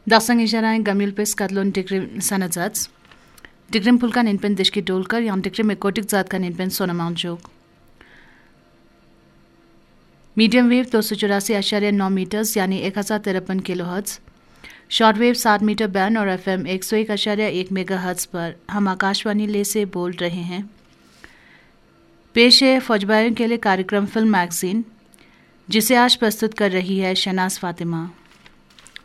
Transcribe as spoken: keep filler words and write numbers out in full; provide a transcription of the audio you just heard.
Dasan ijarang gamil pes katlon tikrim sanazats. Tikrim pulkan inpen dishki dolkar yan tikrim ekotik zat kan inpen सोनामाउंट joke. Medium wave दो सौ चौरासी आशार्य नौ metres यानी एक हज़ार तिरपन kilo hertz, short wave सात metre band और F M एक सौ एक आशार्य एक मेगा हर्ट्ज पर हम आकाशवाणी ले से बोल रहे हैं. पेश है फौजबायों के लिए कार्यक्रम फिल्म मैगजीन, जिसे आज प्रस्तुत कर रही है शहनाज फातिमा.